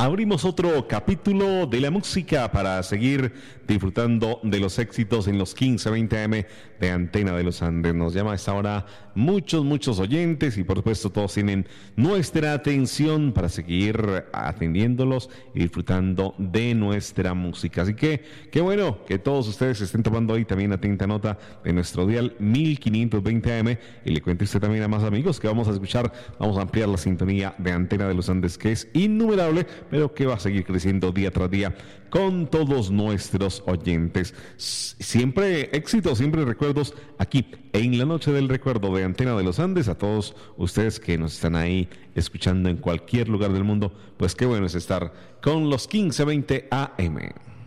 abrimos otro capítulo de la música para seguir disfrutando de los éxitos en los 15:20 AM de Antena de los Andes. Nos llama a esta hora muchos oyentes y por supuesto todos tienen nuestra atención para seguir atendiéndolos y disfrutando de nuestra música. Así que qué bueno que todos ustedes estén tomando ahí también atenta nota de nuestro dial 1520 AM y le cuente usted también a más amigos que vamos a escuchar, vamos a ampliar la sintonía de Antena de los Andes, que es innumerable, pero que va a seguir creciendo día tras día con todos nuestros oyentes. Siempre éxito, siempre recuerdos aquí en la noche del recuerdo de Antena de los Andes. A todos ustedes que nos están ahí escuchando en cualquier lugar del mundo, pues qué bueno es estar con los 15:20 AM.